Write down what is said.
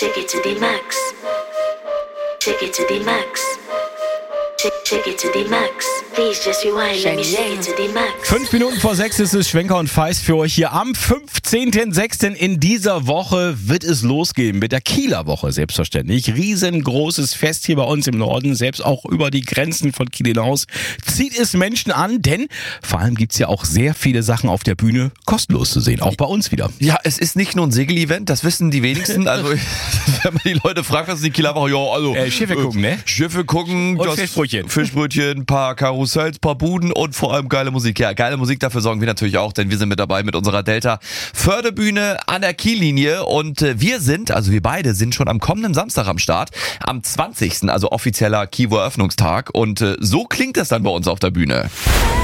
Take it to the max. Take it to the max. Take it to the max. Please just rewind. Let me take it to the max. 5 Minuten vor 6 ist es Schwenker und Feist für euch hier am 15.06. In dieser Woche wird es losgehen mit der Kieler Woche, selbstverständlich. Riesengroßes Fest hier bei uns im Norden, selbst auch über die Grenzen von Kiel hinaus. Zieht es Menschen an, denn vor allem gibt's ja auch sehr viele Sachen auf der Bühne kostenlos zu sehen, auch bei uns wieder. Ja, es ist nicht nur ein Segel-Event, das wissen die wenigsten. Also, wenn man die Leute fragt, was ist die Kieler Woche? Ja, also Schiffe gucken, ne? Schiffe gucken, Und Fischbrötchen. Fischbrötchen, ein paar Karussells, ein paar Buden und vor allem geile Musik. Ja, geile Musik, dafür sorgen wir natürlich auch, denn wir sind mit dabei mit unserer Delta-Förderbühne an der Kiellinie und wir beide sind schon am kommenden Samstag am Start, am 20., also offizieller Kivo-Eröffnungstag und so klingt das dann bei uns auf der Bühne.